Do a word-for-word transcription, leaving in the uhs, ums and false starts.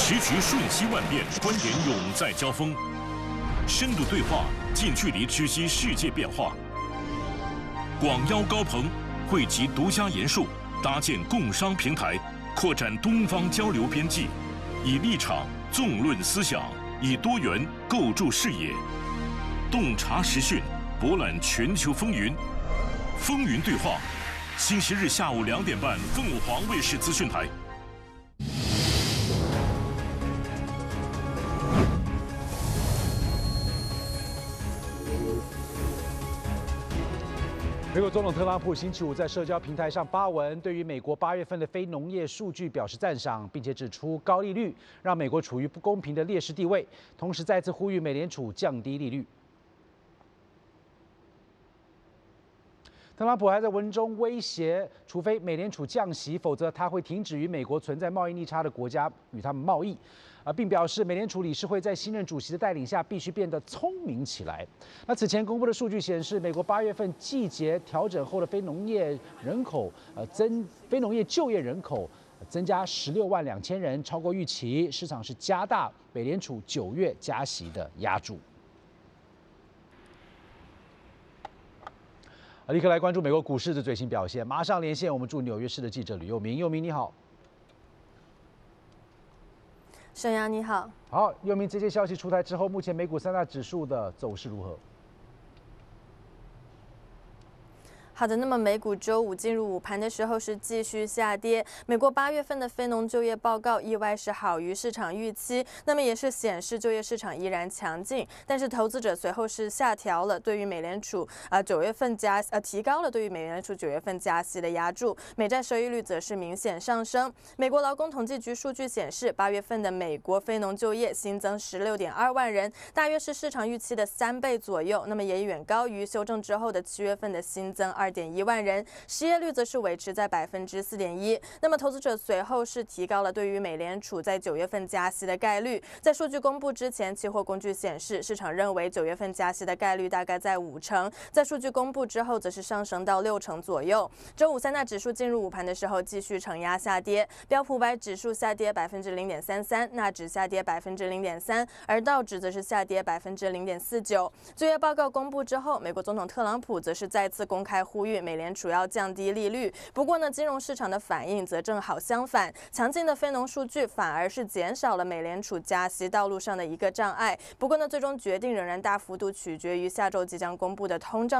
时局瞬息万变，观点永在交锋，深度对话，近距离知悉世界变化。广邀高朋，汇集独家研述，搭建共商平台，扩展东方交流边际，以立场纵论思想，以多元构筑视野，洞察时讯，博览全球风云。风云对话，星期日下午两点半，凤凰卫视资讯台。 美国总统特朗普星期五在社交平台上发文，对于美国八月份的非农业数据表示赞赏，并且指出高利率让美国处于不公平的劣势地位，同时再次呼吁美联储降低利率。特朗普还在文中威胁，除非美联储降息，否则他会停止与美国存在贸易逆差的国家与他们贸易。 啊，并表示美联储理事会在新任主席的带领下必须变得聪明起来。那此前公布的数据显示，美国八月份季节调整后的非农业人口，呃增非农业就业人口增加十六万两千人，超过预期。市场是加大美联储九月加息的压注。啊，立刻来关注美国股市的最新表现。马上连线我们驻纽约市的记者吕佑明，佑明你好。 沈阳你好， 好，佑明，这些消息出台之后，目前美股三大指数的走势如何？ 好的，那么美股周五进入午盘的时候是继续下跌。美国八月份的非农就业报告意外是好于市场预期，那么也是显示就业市场依然强劲。但是投资者随后是下调了对于美联储啊九月份加呃提高了对于美联储九月份加息的压注，美债收益率则是明显上升。美国劳工统计局数据显示，八月份的美国非农就业新增十六点二万人，大约是市场预期的三倍左右，那么也远高于修正之后的七月份的新增二点一万人，失业率则是维持在百分之四点一。那么投资者随后是提高了对于美联储在九月份加息的概率。在数据公布之前，期货工具显示，市场认为九月份加息的概率大概在五成，在数据公布之后，则是上升到六成左右。周五三大指数进入午盘的时候，继续承压下跌，标普五百指数下跌百分之零点三三，纳指下跌百分之零点三，而道指则是下跌百分之零点四九。就业报告公布之后，美国总统特朗普则是再次公开呼吁美。 美联储要降低利率，不过呢，金融市场的反应则正好相反，强劲的非农数据反而是减少了美联储加息道路上的一个障碍。不过呢，最终决定仍然大幅度取决于下周即将公布的通胀。